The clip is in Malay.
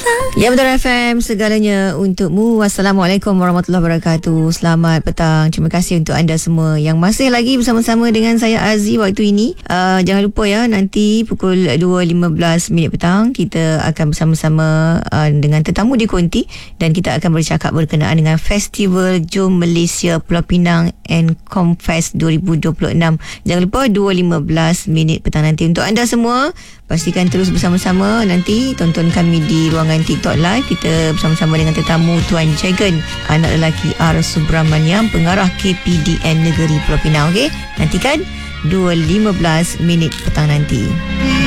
Ya, Betul FM, segalanya untukmu. Assalamualaikum warahmatullahi wabarakatuh. Selamat petang. Terima kasih untuk anda semua yang masih lagi bersama-sama dengan saya Aziz waktu ini. Jangan lupa ya, nanti pukul 2.15 petang kita akan bersama-sama dengan tetamu di Konti, dan kita akan bercakap berkenaan dengan Festival Jom Malaysia Pulau Pinang and Comfest 2026. Jangan lupa 2.15 petang nanti. Untuk anda semua, pastikan terus bersama-sama. Nanti tonton kami di ruangan TikTok Live. Kita bersama-sama dengan tetamu Tuan Jagan, anak lelaki R. Subramaniam, pengarah KPDN Negeri Pulau Pinang. Okey, nantikan 2.15 petang nanti.